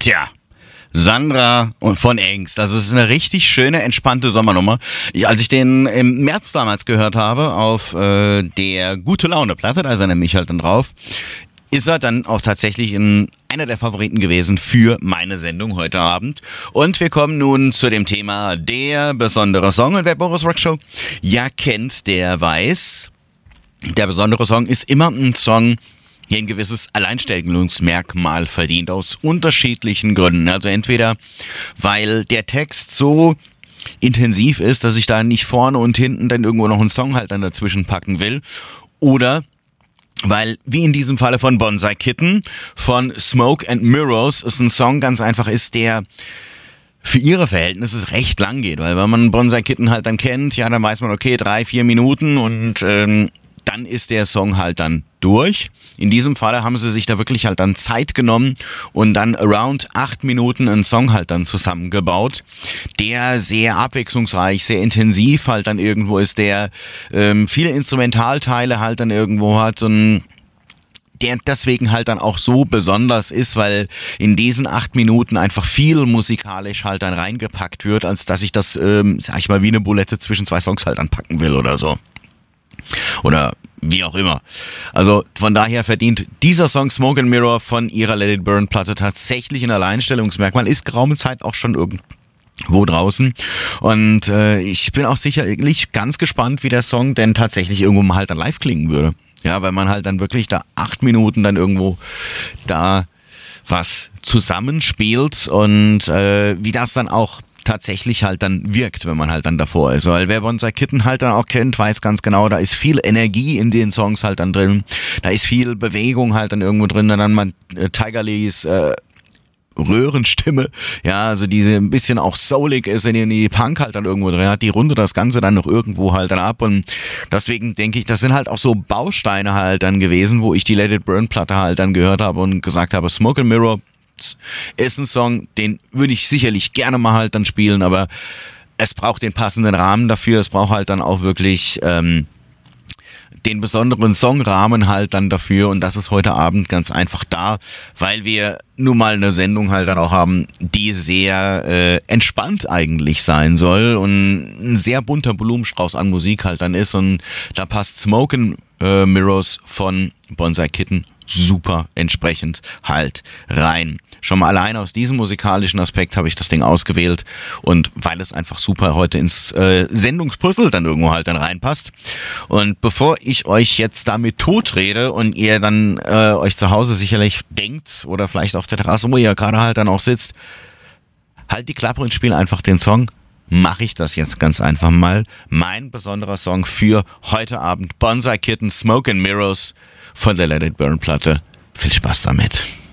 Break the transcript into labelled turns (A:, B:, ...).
A: Tja, Sandra und von Engst. Das ist eine richtig schöne, entspannte Sommernummer. Als ich den im März damals gehört habe auf der Gute-Laune-Platte, da ist er nämlich halt dann drauf, ist er dann auch tatsächlich einer der Favoriten gewesen für meine Sendung heute Abend. Und wir kommen nun zu dem Thema der besondere Song. Und wer Boris Rock Show ja kennt, der weiß, der besondere Song ist immer ein Song, der ein gewisses Alleinstellungsmerkmal verdient, aus unterschiedlichen Gründen. Also entweder, weil der Text so intensiv ist, dass ich da nicht vorne und hinten dann irgendwo noch einen Song halt dann dazwischen packen will, oder weil, wie in diesem Falle von Bonsai Kitten, von Smoke and Mirrors, es ein Song ganz einfach ist, der für ihre Verhältnisse recht lang geht. Weil wenn man Bonsai Kitten halt dann kennt, ja, dann weiß man, okay, 3-4 Minuten und dann ist der Song halt dann durch. In diesem Falle haben sie sich da wirklich halt dann Zeit genommen und dann around 8 Minuten einen Song halt dann zusammengebaut, der sehr abwechslungsreich, sehr intensiv halt dann irgendwo ist, der viele Instrumentalteile halt dann irgendwo hat und der deswegen halt dann auch so besonders ist, weil in diesen 8 Minuten einfach viel musikalisch halt dann reingepackt wird, als dass ich das, sag ich mal, wie eine Bulette zwischen 2 Songs halt anpacken will oder so. Oder wie auch immer. Also von daher verdient dieser Song Smoke and Mirror von ihrer Let It Burn Platte tatsächlich ein Alleinstellungsmerkmal. Ist geraume Zeit auch schon irgendwo draußen. Und ich bin auch sicherlich ganz gespannt, wie der Song denn tatsächlich irgendwo mal halt dann live klingen würde. Ja, weil man halt dann wirklich da 8 Minuten dann irgendwo da was zusammenspielt und wie das dann auch tatsächlich halt dann wirkt, wenn man halt dann davor ist. Weil wer Bonsai Kitten halt dann auch kennt, weiß ganz genau, da ist viel Energie in den Songs halt dann drin. Da ist viel Bewegung halt dann irgendwo drin. Dann man Tiger Lees Röhrenstimme, ja, also diese ein bisschen auch soulig ist, in die Punk halt dann irgendwo drin hat, die rundet das Ganze dann noch irgendwo halt dann ab und deswegen denke ich, das sind halt auch so Bausteine halt dann gewesen, wo ich die Let It Burn Platte halt dann gehört habe und gesagt habe, Smoke and Mirror ist ein Song, den würde ich sicherlich gerne mal halt dann spielen, aber es braucht den passenden Rahmen dafür, es braucht halt dann auch wirklich den besonderen Songrahmen halt dann dafür und das ist heute Abend ganz einfach da, weil wir nun mal eine Sendung halt dann auch haben, die sehr entspannt eigentlich sein soll und ein sehr bunter Blumenstrauß an Musik halt dann ist und da passt Smoke and Mirrors von Bonsai Kitten super entsprechend halt rein. Schon mal allein aus diesem musikalischen Aspekt habe ich das Ding ausgewählt und weil es einfach super heute ins Sendungspuzzle dann irgendwo halt dann reinpasst. Und bevor ich euch jetzt damit totrede und ihr dann euch zu Hause sicherlich denkt oder vielleicht auf der Terrasse, wo ihr gerade halt dann auch sitzt, halt die Klappe und spiel einfach den Song, mache ich das jetzt ganz einfach mal. Mein besonderer Song für heute Abend, Bonsai Kitten, Smoke and Mirrors von der Let It Burn Platte. Viel Spaß damit.